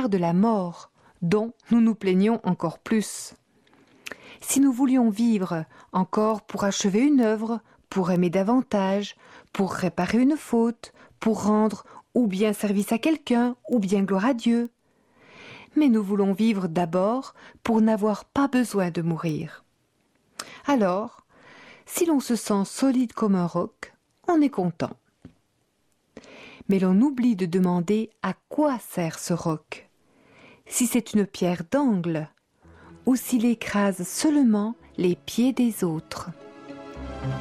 l'égard de la mort, dont nous nous plaignons encore plus. Si nous voulions vivre encore pour achever une œuvre, pour aimer davantage, pour réparer une faute, pour rendre ou bien service à quelqu'un, ou bien gloire à Dieu. Mais nous voulons vivre d'abord pour n'avoir pas besoin de mourir. Alors, si l'on se sent solide comme un roc, on est content. Mais l'on oublie de demander à quoi sert ce roc. Si c'est une pierre d'angle, ou s'il écrase seulement les pieds des autres.